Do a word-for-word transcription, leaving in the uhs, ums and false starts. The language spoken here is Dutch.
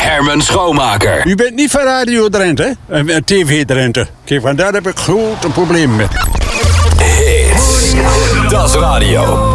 Herman Schoonmaker. U bent niet van Radio Drenthe, hè? Uh, T V Drenthe. Kijk, want daar heb ik grote problemen met. Hits. Dat is radio.